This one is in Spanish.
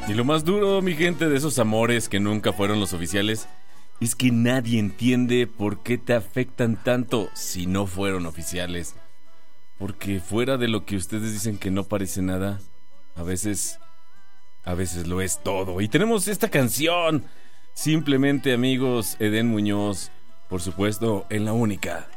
Y lo más duro, mi gente, de esos amores que nunca fueron los oficiales, es que nadie entiende por qué te afectan tanto si no fueron oficiales. Porque fuera de lo que ustedes dicen que no parece nada, a veces lo es todo. Y tenemos esta canción, simplemente amigos, Edén Muñoz, por supuesto, en La Única.